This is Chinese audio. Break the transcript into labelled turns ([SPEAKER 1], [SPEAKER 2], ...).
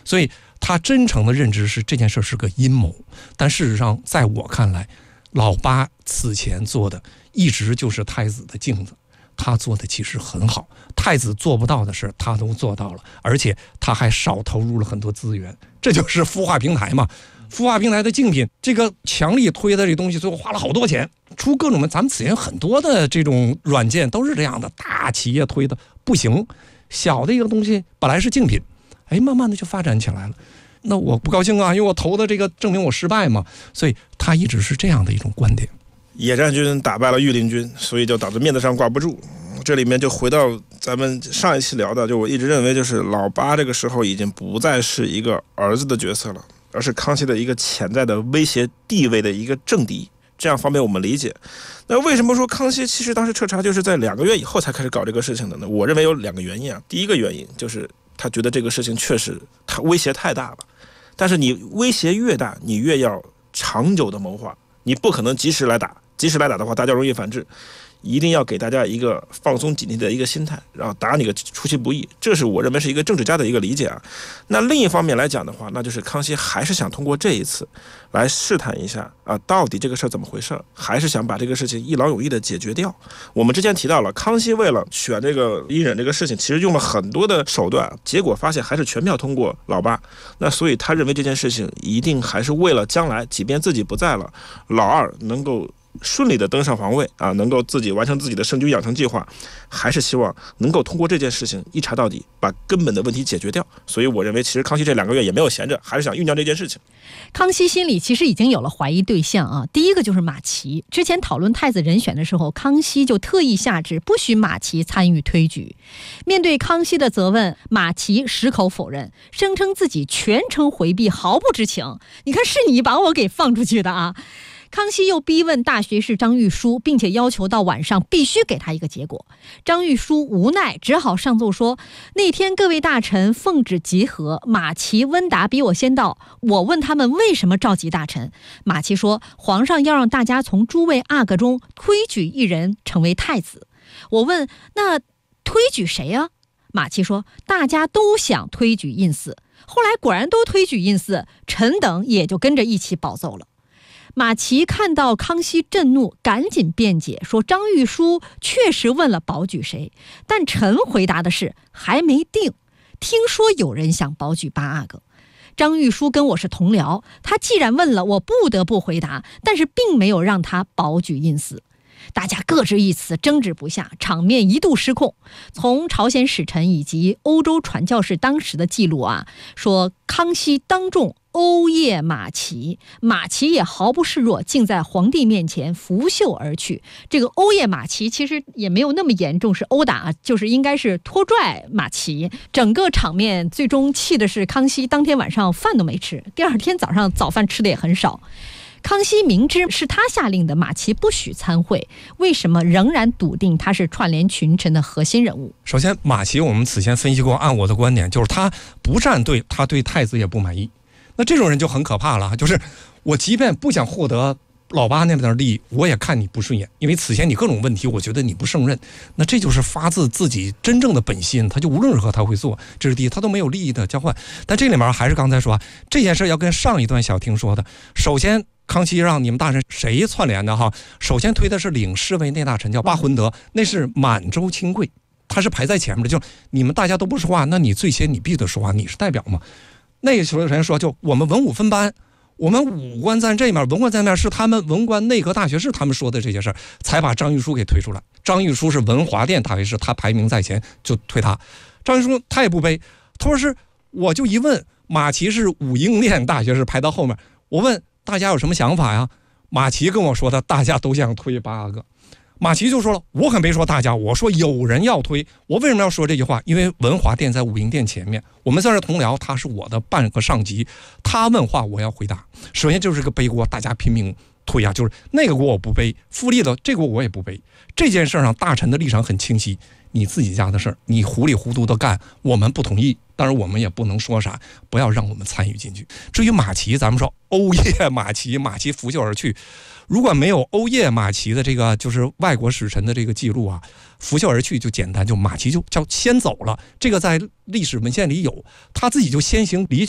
[SPEAKER 1] 所以他真诚的认知是这件事是个阴谋。但事实上在我看来，老八此前做的一直就是太子的镜子，他做的其实很好，太子做不到的事他都做到了，而且他还少投入了很多资源，这就是孵化平台嘛。孵化平台的竞品，这个强力推的这东西，最后花了好多钱，出各种咱们此前很多的这种软件都是这样的，大企业推的不行，小的一个东西本来是竞品，慢慢的就发展起来了。那我不高兴啊，因为我投的这个证明我失败嘛，所以他一直是这样的一种观点。
[SPEAKER 2] 野战军打败了御林军，所以就导致面子上挂不住。这里面就回到咱们上一期聊的，就我一直认为就是老八这个时候已经不再是一个儿子的角色了，而是康熙的一个潜在的威胁地位的一个政敌，这样方便我们理解。那为什么说康熙其实当时彻查就是在2个月以后才开始搞这个事情的呢？我认为有2个原因啊。第一个原因就是他觉得这个事情确实他威胁太大了，但是你威胁越大，你越要长久的谋划，你不可能及时来打，及时来打的话大家容易反制，一定要给大家一个放松警惕的一个心态，然后打你个出其不意，这是我认为是一个政治家的一个理解啊。那另一方面来讲的话，那就是康熙还是想通过这一次来试探一下啊，到底这个事儿怎么回事，还是想把这个事情一劳永逸的解决掉。我们之前提到了，康熙为了选这个胤禛这个事情，其实用了很多的手段，结果发现还是全票通过老八。那所以他认为这件事情一定还是为了将来，即便自己不在了，老二能够顺利的登上皇位啊，能够自己完成自己的圣君养成计划，还是希望能够通过这件事情一查到底，把根本的问题解决掉。所以我认为其实康熙这2个月也没有闲着，还是想酝酿这件事情。
[SPEAKER 3] 康熙心里其实已经有了怀疑对象啊。第一个就是马齐，之前讨论太子人选的时候，康熙就特意下旨不许马齐参与推举。面对康熙的责问，马齐矢口否认，声称自己全程回避，毫不知情。你看是你把我给放出去的啊。康熙又逼问大学士张玉书，并且要求到晚上必须给他一个结果。张玉书无奈只好上奏说，那天各位大臣奉旨集合，马齐、温达比我先到，我问他们为什么召集大臣，马齐说皇上要让大家从诸位阿哥中推举一人成为太子。我问那推举谁啊？马齐说大家都想推举胤祀，后来果然都推举胤祀，臣等也就跟着一起保奏了。马齐看到康熙震怒，赶紧辩解说张玉书确实问了保举谁，但臣回答的是还没定，听说有人想保举8阿哥。张玉书跟我是同僚，他既然问了，我不得不回答，但是并没有让他保举胤祀。大家各执一词，争执不下，场面一度失控。从朝鲜使臣以及欧洲传教士当时的记录啊，说康熙当众殴谒马齐，马齐也毫不示弱，竟在皇帝面前拂袖而去。这个殴谒马齐其实也没有那么严重，是殴打，就是应该是拖拽马齐。整个场面最终气的是康熙当天晚上饭都没吃，第2天早上早饭吃的也很少。康熙明知是他下令的马齐不许参会，为什么仍然笃定他是串联群臣的核心人物？
[SPEAKER 1] 首先马齐我们此前分析过，按我的观点就是他不站队，他对太子也不满意。那这种人就很可怕了，就是我即便不想获得老八那边的利益，我也看你不顺眼，因为此前你各种问题我觉得你不胜任，那这就是发自自己真正的本心，他就无论如何他会做，这是第一，他都没有利益的交换。但这里面还是刚才说这件事要跟上一段小婷说的，首先康熙让你们大臣谁串联的哈？首先推的是领侍卫内大臣叫巴浑德，那是满洲亲贵，他是排在前面的，就是你们大家都不说话，那你最先你必须得说话，你是代表嘛。那个时候人说就我们文武分班，我们武官在这面，文官在那面，是他们文官内阁大学士他们说的这些事儿，才把张玉书给推出来。张玉书是文华殿大学士，他排名在前，就推他。张玉书他也不卑，他说是，我就一问，马齐是武英殿大学士排到后面，我问大家有什么想法呀？马齐跟我说的，大家都想推8阿哥。马齐就说了，我可没说大家，我说有人要推。我为什么要说这句话？因为文华殿在武英殿前面，我们算是同僚，他是我的半个上级，他问话我要回答。首先就是个背锅，大家拼命推啊，就是那个锅我不背，复利的这个锅我也不背。这件事上大臣的立场很清晰，你自己家的事儿，你糊里糊涂的干，我们不同意，当然我们也不能说啥，不要让我们参与进去。至于马齐，咱们说殴谒马齐，马齐拂袖而去。如果没有殴谒马齐的这个就是外国使臣的这个记录啊，拂袖而去就简单，就马齐就叫先走了，这个在历史文献里有，他自己就先行离